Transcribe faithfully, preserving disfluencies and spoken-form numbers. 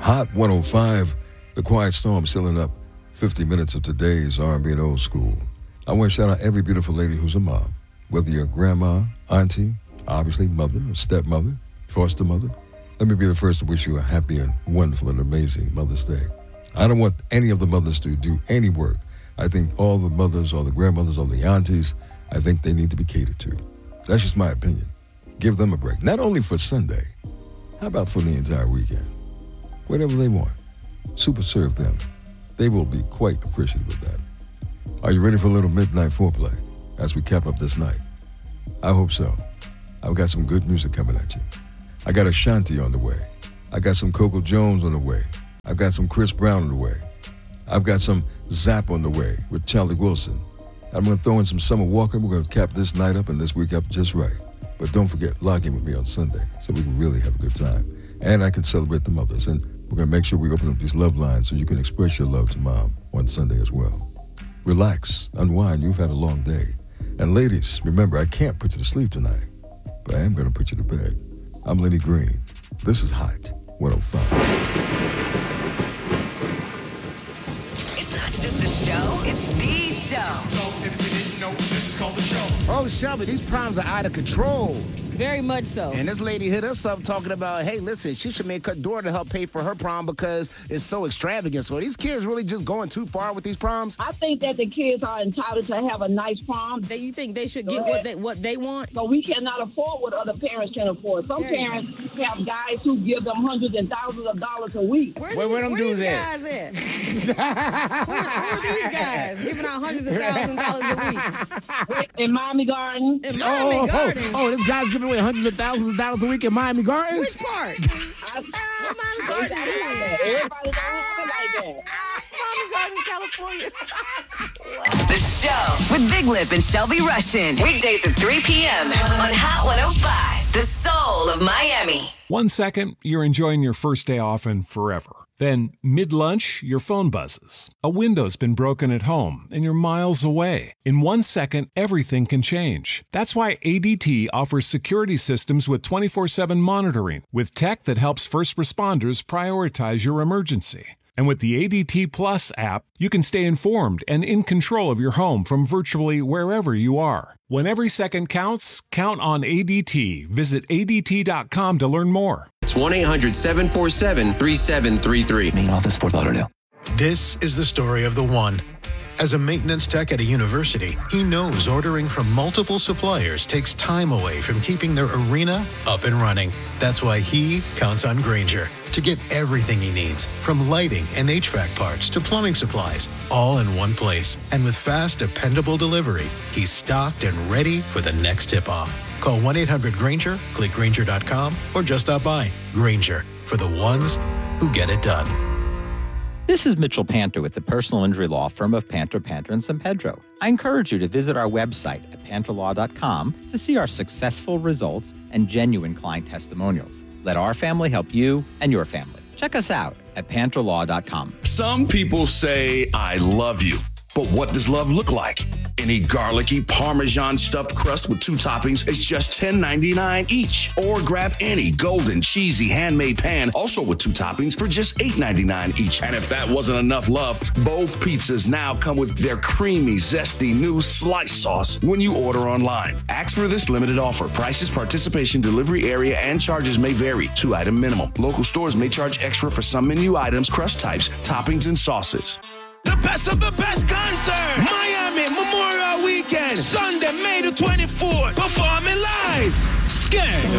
Hot one oh five, The Quiet Storm filling up fifty minutes of today's R and B and old school. I want to shout out every beautiful lady who's a mom, whether you're a grandma, auntie, obviously mother, or stepmother, foster mother. Let me be the first to wish you a happy and wonderful and amazing Mother's Day. I don't want any of the mothers to do any work. I think all the mothers or the grandmothers or the aunties, I think they need to be catered to. That's just my opinion. Give them a break. Not only for Sunday. How about for the entire weekend? Whatever they want. Super serve them. They will be quite appreciative of that. Are you ready for a little midnight foreplay as we cap up this night? I hope so. I've got some good music coming at you. I got Ashanti on the way. I got some Coco Jones on the way. I've got some Chris Brown on the way. I've got some Zapp on the way with Charlie Wilson. I'm going to throw in some Summer Walker. We're going to cap this night up and this week up just right. But don't forget, log in with me on Sunday so we can really have a good time. And I can celebrate the mothers. And we're going to make sure we open up these love lines so you can express your love to mom on Sunday as well. Relax, unwind. You've had a long day. And ladies, remember, I can't put you to sleep tonight, but I am going to put you to bed. I'm Lenny Green. This is Hot one oh five. It's not just a show, it's the show. So if you didn't know, this is called the show. Oh, Shelby, these proms are out of control. Very much so. And this lady hit us up talking about, hey, listen, she should make her daughter help pay for her prom because it's so extravagant. So are these kids really just going too far with these proms? I think that the kids are entitled to have a nice prom. That you think they should get what they what they want? So we cannot afford what other parents can afford. Some There you parents have guys who give them hundreds and thousands of dollars a week. Where, Where- where them where dudes these at? guys at? who, who are these guys giving out hundreds of thousands of dollars a week? In Miami Gardens. In Oh, Miami oh, Gardens. oh, this guy's giving away hundreds of thousands of dollars a week in Miami Gardens? Which part? I, What Miami Gardens? everybody like that. Everybody don't have it like that. Miami Gardens, California. The show with Big Lip and Shelby Rushin. Weekdays at three p.m. on Hot one oh five, the soul of Miami. One second, you're enjoying your first day off and forever. Then, mid-lunch, your phone buzzes. A window's been broken at home, and you're miles away. In one second, everything can change. That's why A D T offers security systems with twenty-four seven monitoring, with tech that helps first responders prioritize your emergency. And with the A D T Plus app, you can stay informed and in control of your home from virtually wherever you are. When every second counts, count on A D T. Visit A D T dot com to learn more. It's one eight hundred seven four seven three seven three three. Main office, Fort Lauderdale. This is the story of the one. As a maintenance tech at a university, he knows ordering from multiple suppliers takes time away from keeping their arena up and running. That's why he counts on Grainger to get everything he needs, from lighting and H V A C parts to plumbing supplies, all in one place. And with fast, dependable delivery, he's stocked and ready for the next tip-off. Call one eight hundred Grainger, click Grainger dot com, or just stop by. Grainger, for the ones who get it done. This is Mitchell Panter with the personal injury law firm of Panter, Panter, and San Pedro. I encourage you to visit our website at panter law dot com to see our successful results and genuine client testimonials. Let our family help you and your family. Check us out at panter law dot com. Some people say, I love you. But what does love look like? Any garlicky Parmesan stuffed crust with two toppings is just ten ninety-nine each. Or grab any golden, cheesy, handmade pan, also with two toppings, for just eight ninety-nine each. And if that wasn't enough love, both pizzas now come with their creamy, zesty new slice sauce when you order online. Ask for this limited offer. Prices, participation, delivery area, and charges may vary. Two-item minimum. Local stores may charge extra for some menu items, crust types, toppings, and sauces. The best of the best concert. Miami Memorial Weekend. Sunday, May the twenty-fourth. Performing live. Scared.